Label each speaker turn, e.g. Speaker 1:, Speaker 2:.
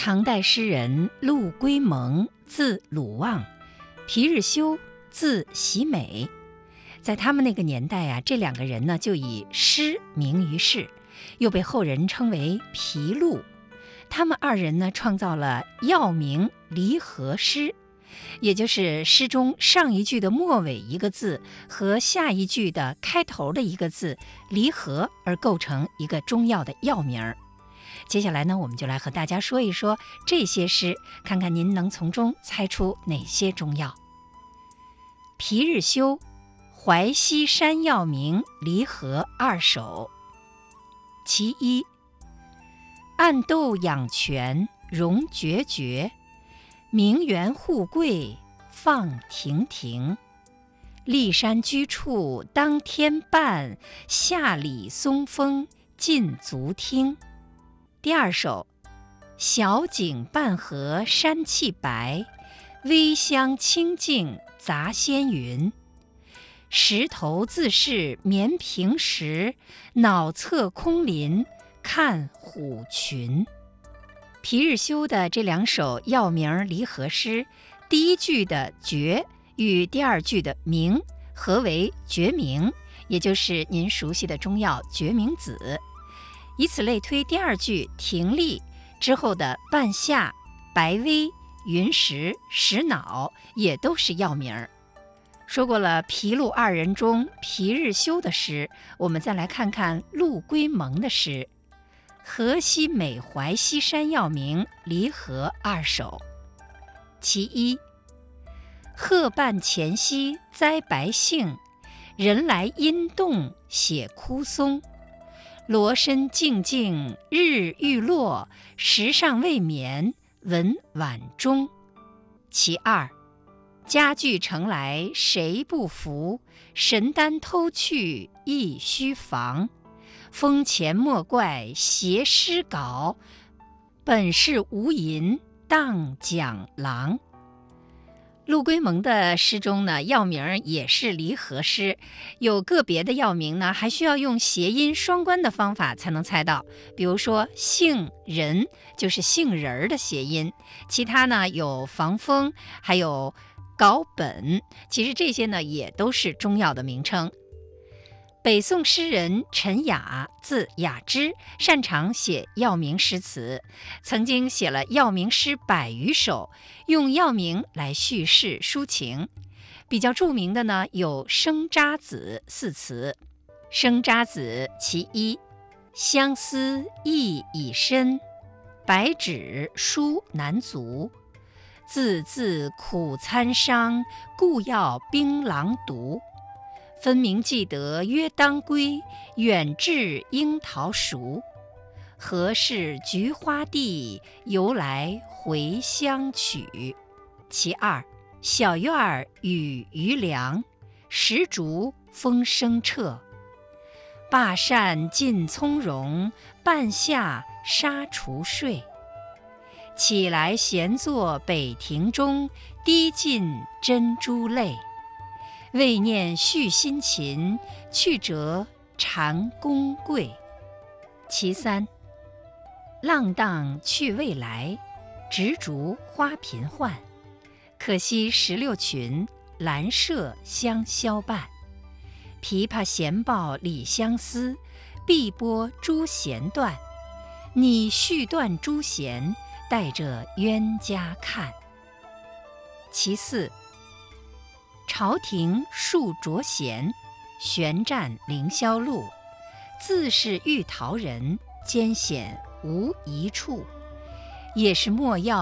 Speaker 1: 唐代诗人陆龟蒙，字鲁望，皮日休，字喜美。在他们那个年代啊，这两个人呢就以诗名于世，又被后人称为皮陆。他们二人呢创造了药名离合诗，也就是诗中上一句的末尾一个字和下一句的开头的一个字离合而构成一个中药的药名。接下来呢，我们就来和大家说一说这些诗，看看您能从中猜出哪些中药。皮日休，淮西山药名离合二首。其一，暗豆养泉溶决绝，名媛护贵放亭亭。骊山居处当天半，下里松风尽足听。第二首，小井半河山气白，微香清净杂仙云。石头自是绵平时，脑侧空林看虎群。皮日休的这两首药名离合诗，第一句的决与第二句的明合为决明，也就是您熟悉的中药决明子。以此类推，第二句停立之后的半夏、白薇、云石、石脑也都是药名。说过了皮陆二人中皮日休的诗，我们再来看看陆龟蒙的诗。河西美淮西山药名离合二首。其一，鹤半前溪栽白杏，人来阴洞写枯松。罗身静静日欲落，时尚未眠闻晚钟。其二，家具城来谁不服，神丹偷去亦须防。风前莫怪邪诗稿，本是无银当讲郎。陆龟蒙的诗中呢，药名也是离合诗，有个别的药名呢，还需要用谐音双关的方法才能猜到。比如说杏仁就是杏仁儿的谐音，其他呢有防风，还有稿本，其实这些呢也都是中药的名称。北宋诗人陈雅，字雅之，擅长写药名诗词，曾经写了药名诗100余首，用药名来叙事抒情。比较著名的呢有生渣子4词。生渣子其一，相思意已深，白纸书难足。字字苦参商，故要槟榔毒。分明记得约当归，远至樱桃熟。何事菊花地，由来回乡曲。其二，小院儿雨余凉，石竹风声彻。罢扇尽从容，半夏纱厨睡。起来闲坐北亭中，滴尽珍珠泪。为念续新琴，去折蟾宫桂。其三，浪荡去未来，执竹花频换。可惜16群，兰麝相消伴。琵琶弦报李相思，碧波朱弦断。你续断朱弦，带着冤家看。其四，朝廷树着闲，悬战凌霄路。自是玉桃人，艰险无一处。也是莫要